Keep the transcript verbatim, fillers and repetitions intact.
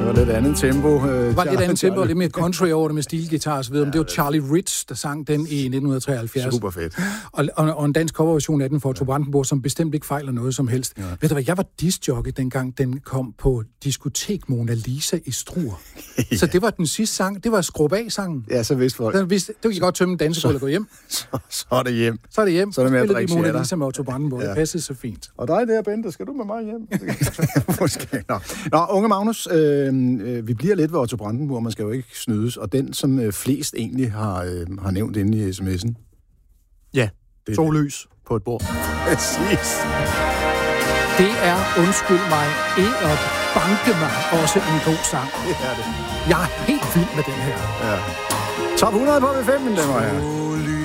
Det var lidt andet tempo. Øh, det var lidt andet tempo, og lidt mere country over det med stilgitar og så videre. Ja, det var Charlie Ritz, der sang den i nitten treoghalvfjerds. Super fedt. Og, og, og en dansk coverversion af den for Otto Brandenburg, som bestemt ikke fejler noget som helst. Ja. Ved du hvad, jeg var discjockey dengang, den kom på diskotek Mona Lisa i Struer. Ja. Så det var den sidste sang, det var Skrub A-sangen. Ja, så vidste folk. Så vidste, det kan godt tømme en dansegulv og gå hjem. Så, så er det hjem. Så er det hjem. Så er det med at drikke Mona Lisa med Otto Brandenburg. Ja. Det passede så fint. Og dig der, Bente, skal du med mig hjem? Måske. Nå. Nå, unge Magnus, øh, øh, vi bliver lidt ved Otto Brandenburg, man skal jo ikke snydes, og den, som øh, flest egentlig har, øh, har nævnt inde i sms'en. Ja, sollys på et bord. Præcis. Det er, undskyld mig, Eop Banke mig, også en god sang. Det er det. Jeg er helt vild med den her. Ja. Top hundrede på B fem, mine damer og herrer.